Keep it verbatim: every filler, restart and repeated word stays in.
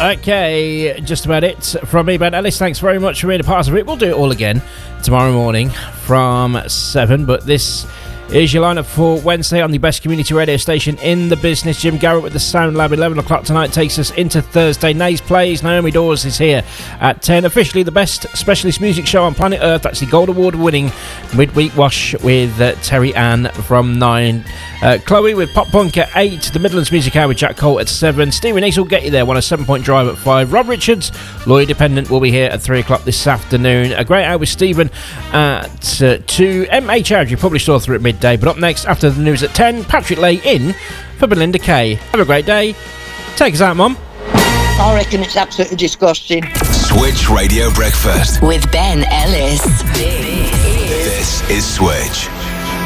Okay, just about it from me, Ben Ellis. Thanks very much for being a part of it. We'll do it all again tomorrow morning from seven, but this is your lineup for Wednesday on the best community radio station in the business. Jim Garrett with the Sound Lab. eleven o'clock tonight takes us into Thursday. Nays plays. Naomi Dawes is here at ten. Officially the best specialist music show on planet Earth. That's the Gold Award winning Midweek Wash with uh, Terry Ann from nine. Uh, Chloe with Pop Punk at eight. The Midlands Music Hour with Jack Cole at seven. Stevie Nicks will get you there. One a seven point drive at five. Rob Richards, Lawyer Dependent, will be here at three o'clock this afternoon. A great hour with Stephen at uh, two. M H R, you probably saw through at midday. But up next, after the news at ten, Patrick Lay in for Belinda Kay. Have a great day. Take us out, Mum. I reckon it's absolutely disgusting. Switch Radio Breakfast with Ben Ellis. This is Switch.